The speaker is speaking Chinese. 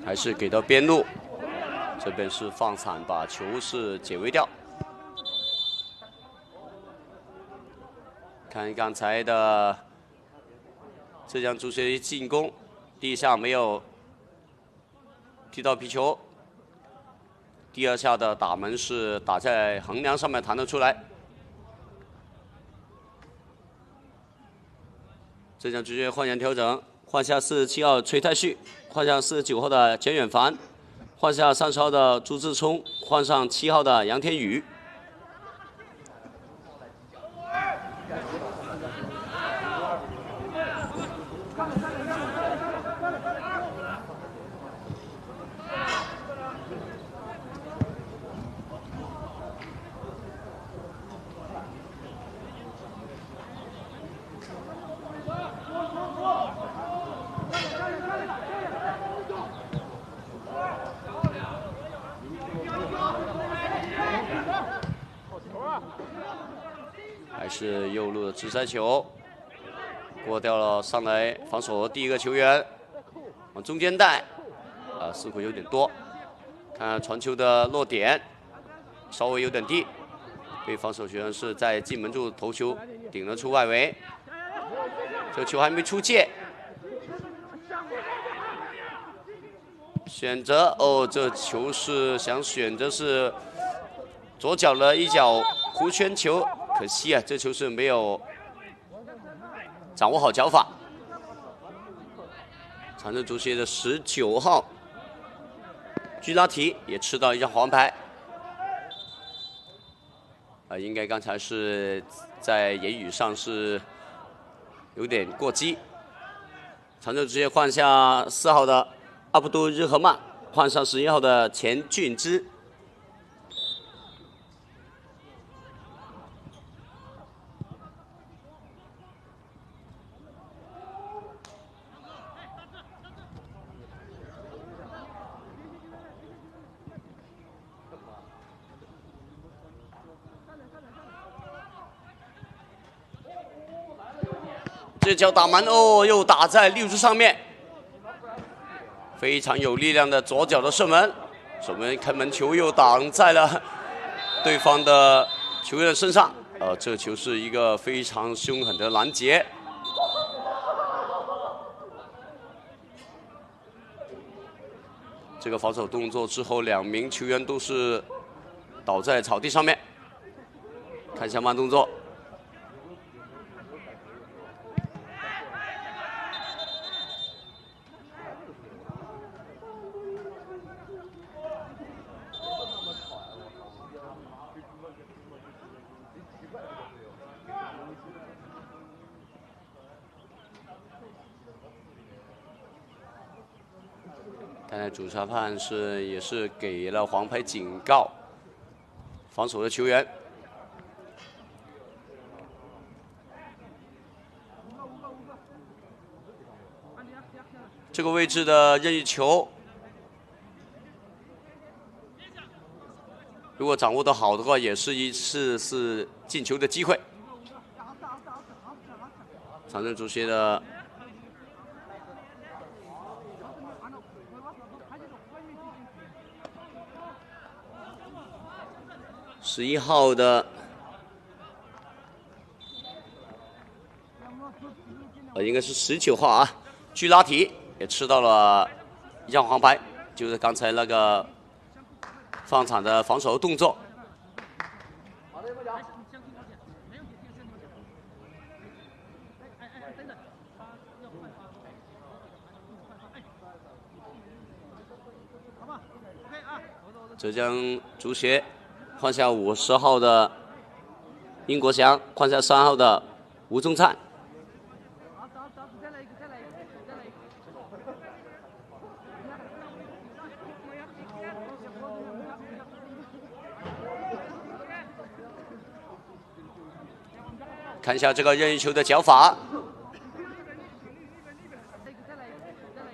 还是给到边路，这边是放铲，把球是解围掉。看刚才的浙江足协进攻，第一下没有踢到皮球，第二下的打门是打在横梁上面弹了出来。浙江足协换人调整，换下47号崔泰旭，换上49号的简远凡，换下30号的朱志聪，换上7号的杨天宇。还是右路的直塞球，过掉了上来防守第一个球员，往中间带，似乎有点多。看传球的落点稍微有点低，被防守球员是在进门处头球顶了出外围，这球还没出界，选择这球是想选择是左脚的一脚弧圈球。可惜啊，这球是没有掌握好脚法。长春足协的19号居拉提也吃到一张黄牌，应该刚才是在言语上是有点过激。长春足协换下4号的阿卜杜日和曼，换上11号的钱俊之。这脚打门又打在6柱上面，非常有力量的左脚的射门，守门开门球又挡在了对方的球员身上，这球是一个非常凶狠的拦截。这个防守动作之后，2名球员都是倒在草地上面，看一下慢动作。刚才主裁判也是给了黄牌警告防守的球员。这个位置的任意球，如果掌握得好的话，也是一次是进球的机会。长春足协的11号的应该是19号啊，居拉提也吃到了一张黄牌，就是刚才那个放铲的防守动作。浙江足协换下50号的殷国祥，换下3号的吴宗灿。看一下这个任意球的脚法，